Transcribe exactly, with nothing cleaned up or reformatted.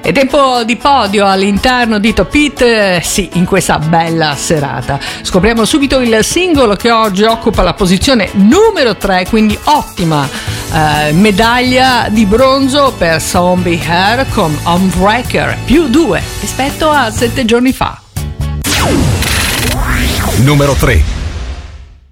E tempo di podio all'interno di Top Hit, eh, sì, in questa bella serata. Scopriamo subito il singolo che oggi occupa la posizione numero tre, quindi ottima eh, medaglia di bronzo per Zombie Hair con Homebreaker, più due rispetto a sette giorni fa. Numero tre.